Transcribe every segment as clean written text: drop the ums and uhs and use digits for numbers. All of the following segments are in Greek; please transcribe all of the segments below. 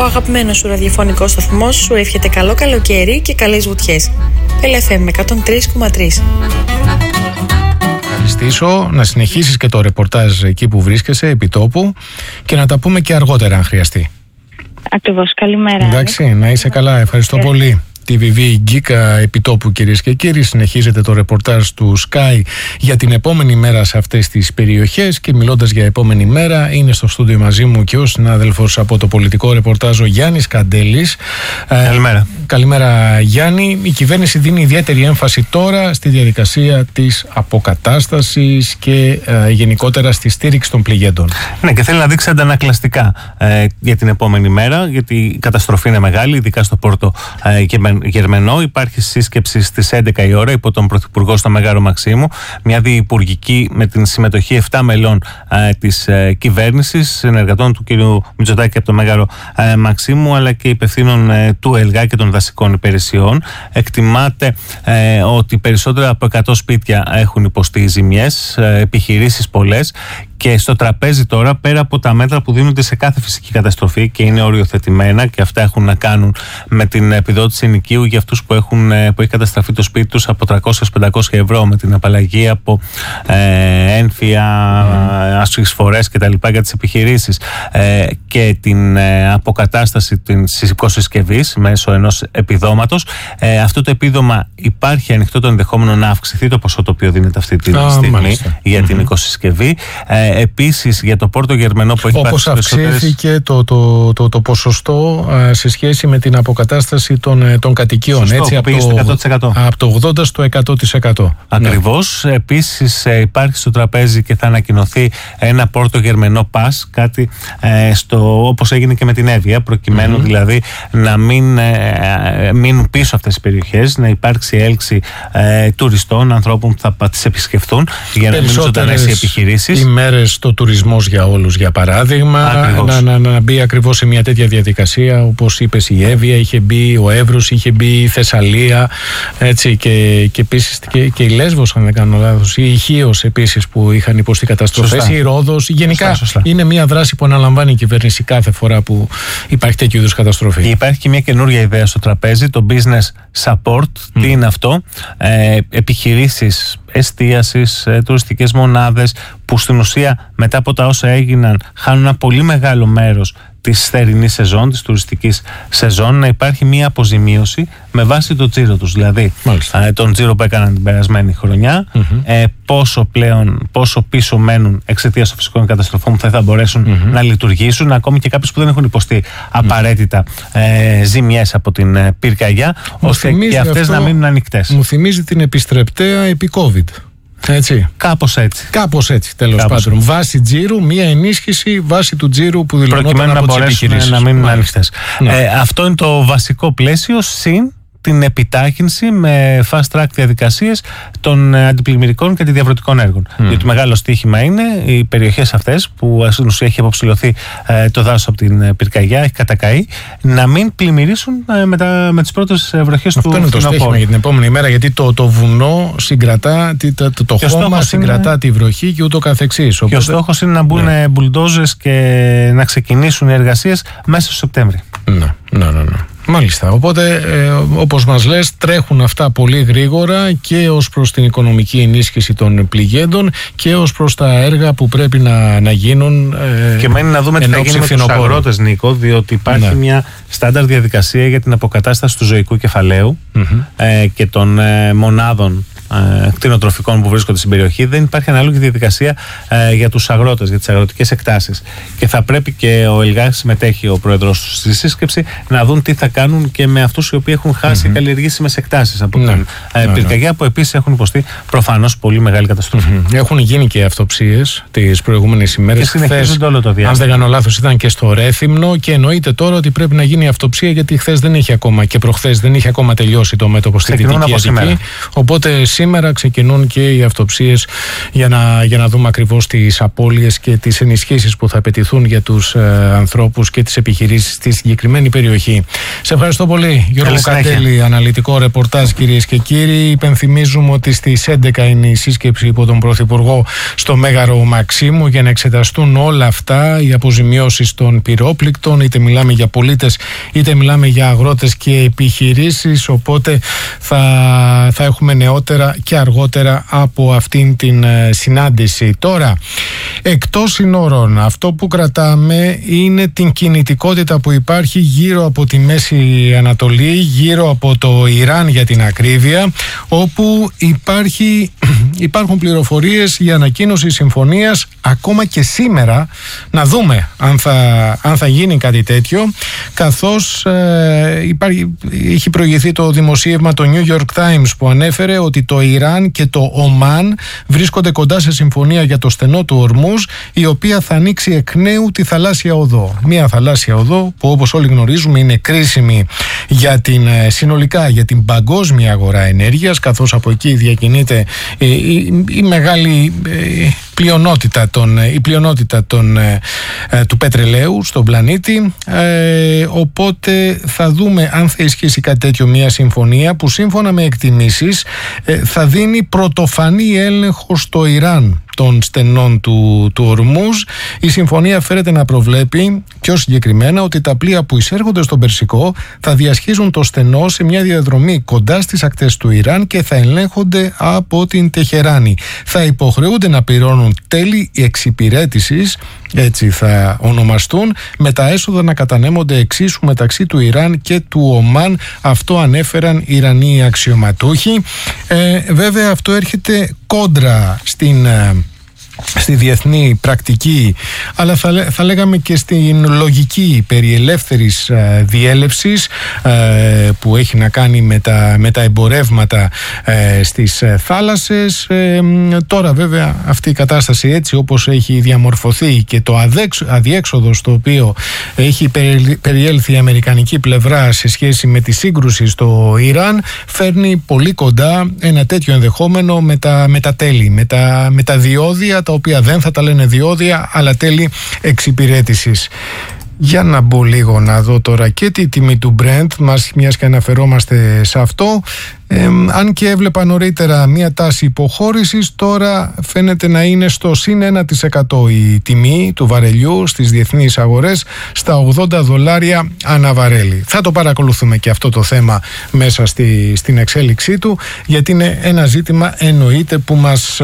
Ο αγαπημένος σου ραδιοφωνικός σταθμός σου εύχεται καλό καλοκαίρι και καλές βουτιές. LFM 103,3. Ευχαριστήσω, να συνεχίσεις και το ρεπορτάζ εκεί που βρίσκεσαι, επί τόπου, και να τα πούμε και αργότερα αν χρειαστεί. Ακριβώς, καλημέρα. Εντάξει, να είσαι καλά, ευχαριστώ πολύ. TVV Γκίκα επιτόπου, κυρίες και κύριοι. Συνεχίζεται το ρεπορτάζ του Sky για την επόμενη μέρα σε αυτές τις περιοχές, και μιλώντας για επόμενη μέρα είναι στο στούντιο μαζί μου και ο συνάδελφος από το πολιτικό ρεπορτάζ, ο Γιάννης Καντέλης. Καλημέρα. Καλημέρα, Γιάννη. Η κυβέρνηση δίνει ιδιαίτερη έμφαση τώρα στη διαδικασία της αποκατάστασης και γενικότερα στη στήριξη των πληγέντων. Ναι, και θέλει να δείξει αντανακλαστικά για την επόμενη μέρα, γιατί η καταστροφή είναι μεγάλη, ειδικά στο Πόρτο Γερμενό. Υπάρχει σύσκεψη στις 11 η ώρα υπό τον Πρωθυπουργό στο Μέγαρο Μαξίμου, μια διυπουργική με την συμμετοχή 7 μελών της κυβέρνησης, συνεργατών του κ. Μητσοτάκη από το Μέγαρο Μαξίμου, αλλά και υπευθύνων του ΕΛΓΑ και των δασικών υπηρεσιών. Εκτιμάται ότι περισσότερα από 100 σπίτια έχουν υποστεί ζημιές, επιχειρήσεις πολλές. Και στο τραπέζι τώρα, πέρα από τα μέτρα που δίνονται σε κάθε φυσική καταστροφή και είναι οριοθετημένα, και αυτά έχουν να κάνουν με την επιδότηση ενοικίου για αυτούς που έχει καταστραφεί το σπίτι τους από 300-500 ευρώ, με την απαλλαγή από ένφια, ασφυξφορές κτλ. Για τις επιχειρήσεις, και την αποκατάσταση της οικοσυσκευής μέσω ενός επιδόματος. Αυτό το επίδομα υπάρχει ανοιχτό το ενδεχόμενο να αυξηθεί το ποσό το οποίο δίνεται αυτή τη στιγμή για την οικοσυσκευή. Επίσης για το Πόρτο Γερμενό που έχει όπως αυξήθηκε το ποσοστό σε σχέση με την αποκατάσταση των κατοικιών. Σωστό, έτσι, από το 80% στο 100%. Ακριβώς. Ναι. Επίσης υπάρχει στο τραπέζι και θα ανακοινωθεί ένα Πόρτο Γερμενό Pass, κάτι όπως έγινε και με την Εύβοια, προκειμένου δηλαδή να μην μείνουν πίσω αυτές οι περιοχές, να υπάρξει έλξη τουριστών, ανθρώπων που θα τις επισκεφθούν, για να μείνουν ζωντανές οι επιχειρήσεις. Ημέρες στο τουρισμός για όλους, για παράδειγμα, να μπει ακριβώς σε μια τέτοια διαδικασία, όπως είπες, η Εύβοια είχε μπει, ο Εύρος είχε μπει, η Θεσσαλία, έτσι, και επίσης και η Λέσβος, αν δεν κάνω λάθος, η Χίος επίσης που είχαν υποστεί καταστροφές, η Ρόδος. Γενικά είναι μια δράση που αναλαμβάνει η κυβέρνηση κάθε φορά που υπάρχει τέτοιου είδους καταστροφή. Υπάρχει και μια καινούργια ιδέα στο τραπέζι, το business support. Τι είναι αυτό? Επιχειρήσεις εστίασης, τουριστικές μονάδες που στην ουσία μετά από τα όσα έγιναν χάνουν ένα πολύ μεγάλο μέρος της θερινής σεζόν, της τουριστικής σεζόν, να υπάρχει μια αποζημίωση με βάση το τζίρο τους. Δηλαδή τον τζίρο που έκαναν την περασμένη χρονιά, πόσο πίσω μένουν εξαιτίας των φυσικών καταστροφών που θα μπορέσουν να λειτουργήσουν, ακόμη και κάποιους που δεν έχουν υποστεί απαραίτητα ζημιές από την πυρκαγιά, ώστε και αυτές να μείνουν ανοιχτές. Μου θυμίζει την επιστρεπτέα επί COVID. Έτσι. Κάπως έτσι, τέλος πάντων. Βάση τζίρου, μία ενίσχυση βάση του τζίρου που δηλωνόταν από τις επιχειρήσεις. Να μείνουν ανοιχτές. Αυτό είναι το βασικό πλαίσιο, συν την επιτάχυνση με fast track διαδικασίες των αντιπλημμυρικών και αντιδιαβρωτικών έργων. Γιατί μεγάλο στοίχημα είναι οι περιοχές αυτές που στην ουσία έχει αποψηλωθεί το δάσος από την πυρκαγιά, έχει κατακαεί, να μην πλημμυρίσουν με τις πρώτες βροχές του φθινοπόρου. Αυτό είναι το στοίχημα για την επόμενη μέρα, γιατί το βουνό συγκρατά, το χώμα συγκρατά τη βροχή και ούτω καθεξής. Και ο στόχος είναι να μπουν μπουλντόζες και να ξεκινήσουν οι εργασίες μέσα στο Σεπτέμβρη. Ναι. Μάλιστα, οπότε όπως μας λες, τρέχουν αυτά πολύ γρήγορα και ως προς την οικονομική ενίσχυση των πληγέντων και ως προς τα έργα που πρέπει να γίνουν. Και μένει να δούμε τι θα γίνει με τους αγρότες, Νίκο, διότι υπάρχει μια στάνταρ διαδικασία για την αποκατάσταση του ζωικού κεφαλαίου και των μονάδων κτηνοτροφικών που βρίσκονται στην περιοχή. Δεν υπάρχει ανάλογη διαδικασία για τους αγρότες, για τις αγροτικές εκτάσεις. Και θα πρέπει και ο ΕΛΓΑ, συμμετέχει ο πρόεδρος στη σύσκεψη, να δουν τι θα κάνουν και με αυτούς οι οποίοι έχουν χάσει καλλιεργήσιμες εκτάσεις από την πυρκαγιά, που επίσης έχουν υποστεί προφανώς πολύ μεγάλη καταστροφή. Έχουν γίνει και αυτοψίες τις προηγούμενες ημέρες. Και συνεχίζονται όλο το διάστημα. Αν δεν κάνω λάθος, ήταν και στο Ρέθυμνο, και εννοείται τώρα ότι πρέπει να γίνει αυτοψία, γιατί χθες δεν είχε ακόμα και προχθές δεν είχε ακόμα τελειώσει το μέτωπο στη Δυτική Αττική. Οπότε σήμερα ξεκινούν και οι αυτοψίες για να δούμε ακριβώς τις απώλειες και τις ενισχύσεις που θα απαιτηθούν για τους ανθρώπους και τις επιχειρήσεις στη συγκεκριμένη περιοχή. Σε ευχαριστώ πολύ, Γιώργο Καντέλη, αναλυτικό ρεπορτάζ, κυρίες και κύριοι. Υπενθυμίζουμε ότι στις 11 είναι η σύσκεψη υπό τον Πρωθυπουργό στο Μέγαρο Μαξίμου για να εξεταστούν όλα αυτά, οι αποζημιώσεις των πυρόπληκτων, είτε μιλάμε για πολίτες είτε μιλάμε για αγρότες και επιχειρήσεις, οπότε θα έχουμε νεότερα και αργότερα από αυτήν την συνάντηση. Τώρα, εκτός συνόρων, αυτό που κρατάμε είναι την κινητικότητα που υπάρχει γύρω από τη Μέση Ανατολή, γύρω από το Ιράν για την ακρίβεια, όπου υπάρχουν πληροφορίες για ανακοίνωση συμφωνίας ακόμα και σήμερα. Να δούμε αν θα γίνει κάτι τέτοιο, καθώς έχει προηγηθεί το δημοσίευμα το New York Times που ανέφερε ότι το Ιράν και το Ομάν βρίσκονται κοντά σε συμφωνία για το στενό του Ορμούζ, η οποία θα ανοίξει εκ νέου τη θαλάσσια οδό. Μια θαλάσσια οδό που, όπως όλοι γνωρίζουμε, είναι κρίσιμη συνολικά για την παγκόσμια αγορά ενέργειας, καθώς από εκεί διακινείται η μεγάλη πλειονότητα του πετρελαίου στον πλανήτη. Οπότε θα δούμε αν θα ισχύσει κάτι τέτοιο, μια συμφωνία που σύμφωνα με εκτιμήσεις θα δίνει πρωτοφανή έλεγχο στο Ιράν των στενών του Ορμούζ. Η συμφωνία φέρεται να προβλέπει πιο συγκεκριμένα ότι τα πλοία που εισέρχονται στον Περσικό θα διασχίζουν το στενό σε μια διαδρομή κοντά στις ακτές του Ιράν και θα ελέγχονται από την Τεχεράνη. Θα υποχρεούνται να πληρώνουν τέλη εξυπηρέτησης, έτσι θα ονομαστούν, με τα έσοδα να κατανέμονται εξίσου μεταξύ του Ιράν και του Ομάν. Αυτό ανέφεραν Ιρανοί αξιωματούχοι. Βέβαια αυτό έρχεται κόντρα στη διεθνή πρακτική, αλλά θα λέγαμε και στην λογική περί ελεύθερης διέλευσης που έχει να κάνει με τα εμπορεύματα στις θάλασσες. Τώρα βέβαια αυτή η κατάσταση, έτσι όπως έχει διαμορφωθεί, και το αδιέξοδο στο οποίο έχει περιέλθει η αμερικανική πλευρά σε σχέση με τη σύγκρουση στο Ιράν, φέρνει πολύ κοντά ένα τέτοιο ενδεχόμενο με τα τέλη, με τα διόδια, τα οποία δεν θα τα λένε διόδια αλλά τέλη εξυπηρέτησης. Για να μπω λίγο να δω τώρα και τη τιμή του Brent, μιας και αναφερόμαστε σε αυτό. Αν και έβλεπα νωρίτερα μια τάση υποχώρησης, τώρα φαίνεται να είναι στο συν 1% η τιμή του βαρελιού στις διεθνείς αγορές, στα $80 ανά βαρέλι. Θα το παρακολουθούμε και αυτό το θέμα μέσα στην εξέλιξή του, γιατί είναι ένα ζήτημα εννοείται που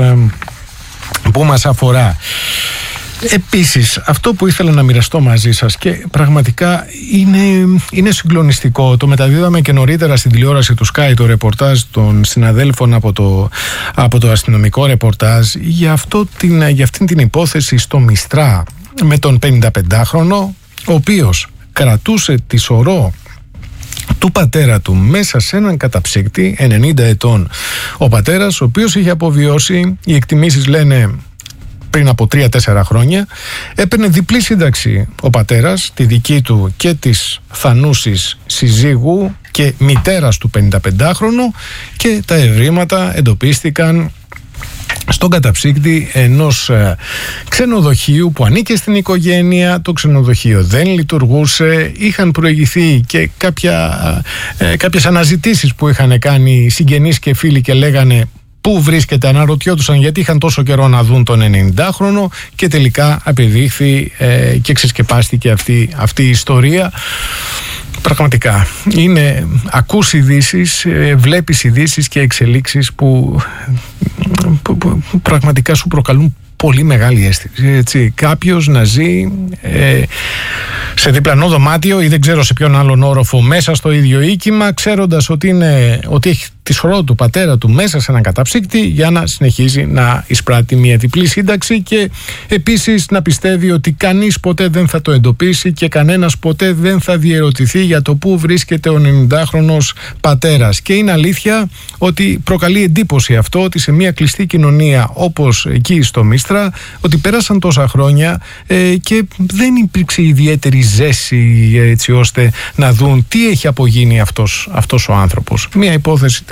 μας αφορά. Επίσης, αυτό που ήθελα να μοιραστώ μαζί σας και πραγματικά είναι συγκλονιστικό, το μεταδίδαμε και νωρίτερα στην τηλεόραση του Sky, το ρεπορτάζ των συναδέλφων από το αστυνομικό ρεπορτάζ για αυτήν την υπόθεση στο Μιστρά με τον 55χρονο, ο οποίος κρατούσε τη σωρό του πατέρα του μέσα σε έναν καταψύκτη, 90 ετών ο πατέρας, ο οποίος είχε αποβιώσει, οι εκτιμήσεις λένε πριν από 3-4 χρόνια. Έπαιρνε διπλή σύνταξη ο πατέρας, τη δική του και της θανούσης συζύγου και μητέρας του 55χρονου, και τα ευρήματα εντοπίστηκαν στον καταψύκτη ενός ξενοδοχείου που ανήκε στην οικογένεια. Το ξενοδοχείο δεν λειτουργούσε, είχαν προηγηθεί και κάποιες αναζητήσεις που είχαν κάνει συγγενείς και φίλοι και λέγανε πού βρίσκεται, αναρωτιόντουσαν γιατί είχαν τόσο καιρό να δουν τον 90χρονο, και τελικά απεδείχθη και ξεσκεπάστηκε αυτή η ιστορία. Πραγματικά ακούς ειδήσεις, βλέπεις ειδήσεις και εξελίξεις που πραγματικά σου προκαλούν πολύ μεγάλη αίσθηση. Έτσι, κάποιος να ζει σε διπλανό δωμάτιο ή δεν ξέρω σε ποιον άλλον όροφο μέσα στο ίδιο οίκημα, ξέροντας ότι έχει τη σωρό του πατέρα του μέσα σε έναν καταψύκτη για να συνεχίζει να εισπράττει μια διπλή σύνταξη, και επίσης να πιστεύει ότι κανείς ποτέ δεν θα το εντοπίσει και κανένας ποτέ δεν θα διερωτηθεί για το πού βρίσκεται ο 90χρονος πατέρας. Και είναι αλήθεια ότι προκαλεί εντύπωση αυτό, ότι σε μια κλειστή κοινωνία όπως εκεί στο Μίστρα, ότι πέρασαν τόσα χρόνια και δεν υπήρξε ιδιαίτερη ζέση έτσι ώστε να δουν τι έχει απογίνει αυτός ο άνθρωπος. Μια υπόθεση τέλος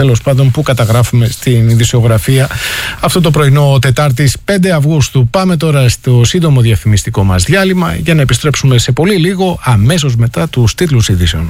τέλος πάντων που καταγράφουμε στην ειδησιογραφία αυτό το πρωινό Τετάρτης 5 Αυγούστου. Πάμε τώρα στο σύντομο διαφημιστικό μας διάλειμμα για να επιστρέψουμε σε πολύ λίγο, αμέσως μετά τους τίτλους ειδήσεων.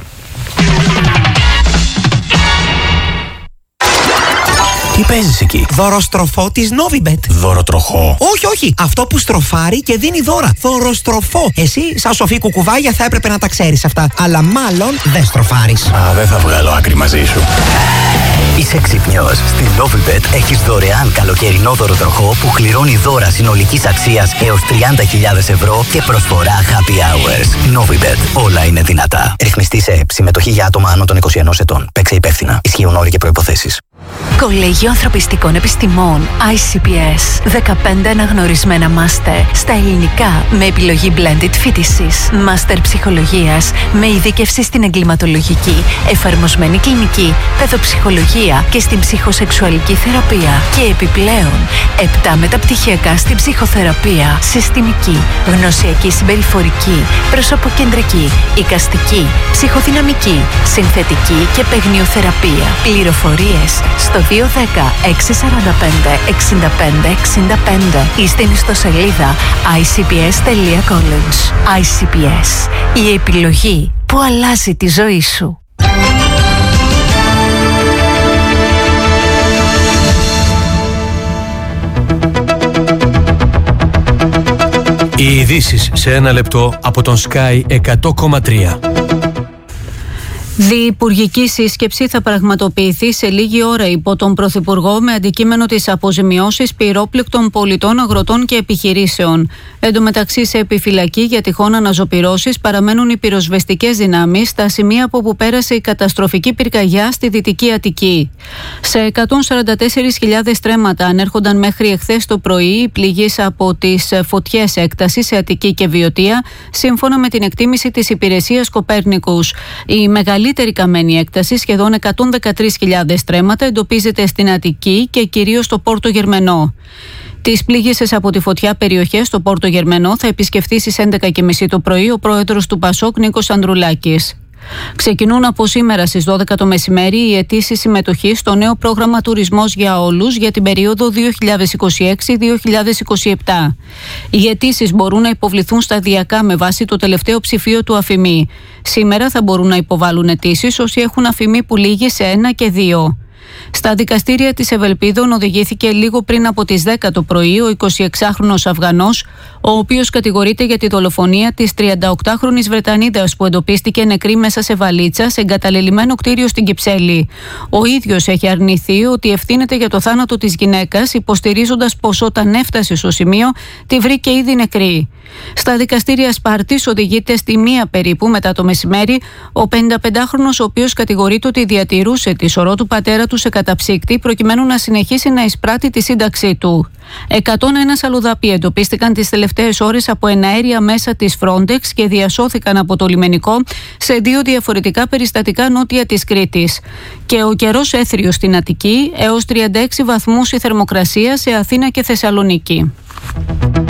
Τι παίζεις εκεί? Δωροστροφό της Novibet. Δωροτροχό? Όχι. Αυτό που στροφάρει και δίνει δώρα. Δωροστροφό. Εσύ, σαν σοφή κουκουβάγια, θα έπρεπε να τα ξέρεις αυτά. Αλλά μάλλον δεν στροφάρεις. Δεν θα βγάλω άκρη μαζί σου. Είσαι ξυπνιός. Στην Novibet έχεις δωρεάν καλοκαιρινό δωροτροχό που κληρώνει δώρα συνολικής αξίας έως 30.000 ευρώ και προσφορά happy hours. Novibet. Όλα είναι δυνατά. Ρυθμιστή σε ΕΠ. Συμμετοχή για άτομα άνω των 21 ετών. Παίξε υπεύθυνα. Ισχύουν όροι και προϋποθέσεις. Κολέγιο Ανθρωπιστικών Επιστημών ICPS. 15 αναγνωρισμένα μάστερ στα ελληνικά με επιλογή blended φοιτησης. Μάστερ ψυχολογίας με ειδίκευση στην εγκληματολογική, εφαρμοσμένη κλινική, παιδοψυχολογία και στην ψυχοσεξουαλική θεραπεία. Και επιπλέον 7 μεταπτυχιακά στην ψυχοθεραπεία, συστημική, γνωσιακή συμπεριφορική, προσωποκεντρική, εικαστική, ψυχοδυναμική, συνθετική και παιγνιοθεραπεία. Πληροφορίες στο 210 645 65 65 ή στην ιστοσελίδα icps.college. ICPS. Η επιλογή που αλλάζει τη ζωή σου. Οι ειδήσεις σε ένα λεπτό από τον Sky 100,3. Διυπουργική σύσκεψη θα πραγματοποιηθεί σε λίγη ώρα υπό τον Πρωθυπουργό με αντικείμενο τις αποζημιώσεις πυρόπληκτων πολιτών, αγροτών και επιχειρήσεων. Εν τω μεταξύ, σε επιφυλακή για τυχόν αναζωπυρώσεις παραμένουν οι πυροσβεστικές δυνάμεις στα σημεία από όπου πέρασε η καταστροφική πυρκαγιά στη Δυτική Αττική. Σε 144.000 στρέμματα ανέρχονταν μέχρι εχθές το πρωί οι πληγείς από τις φωτιές έκταση σε Αττική και Βιωτία, σύμφωνα με την εκτίμηση της υπηρεσίας Κοπέρνικους. Η μεγαλύτερη καμένη έκταση, σχεδόν 113.000 στρέμματα, εντοπίζεται στην Αττική και κυρίως στο Πόρτο Γερμενό. Τις πλήγησες από τη φωτιά περιοχές στο Πόρτο Γερμενό θα επισκεφθεί στις 11.30 το πρωί ο πρόεδρος του Πασόκ Νίκος Ανδρουλάκης. Ξεκινούν από σήμερα στις 12 το μεσημέρι οι αιτήσεις συμμετοχής στο νέο πρόγραμμα Τουρισμός για Όλους για την περίοδο 2026-2027. Οι αιτήσεις μπορούν να υποβληθούν σταδιακά με βάση το τελευταίο ψηφίο του αφημί. Σήμερα θα μπορούν να υποβάλουν αιτήσεις όσοι έχουν αφημί που λήγει σε 1 και 2. Στα δικαστήρια της Ευελπίδων οδηγήθηκε λίγο πριν από τις 10 το πρωί ο 26χρονος Αφγανός, ο οποίος κατηγορείται για τη δολοφονία της 38χρονης Βρετανίδας που εντοπίστηκε νεκρή μέσα σε βαλίτσα σε εγκαταλελειμμένο κτίριο στην Κυψέλη. Ο ίδιος έχει αρνηθεί ότι ευθύνεται για το θάνατο της γυναίκας, υποστηρίζοντας πως όταν έφτασε στο σημείο τη βρήκε ήδη νεκρή. Στα δικαστήρια Σπάρτης οδηγείται στη 1 περίπου μετά το μεσημέρι ο 55χρονος, ο οποίος κατηγορείται ότι διατηρούσε τη σωρό του πατέρα του σε καταψύκτη προκειμένου να συνεχίσει να εισπράττει τη σύνταξή του. 101 αλλοδαποί εντοπίστηκαν τις τελευταίες ώρες από εναέρια μέσα της Frontex και διασώθηκαν από το λιμενικό σε 2 διαφορετικά περιστατικά νότια της Κρήτης. Και ο καιρός έθριος στην Αττική, έως 36 βαθμούς η θερμοκρασία σε Αθήνα και Θεσσαλονίκη.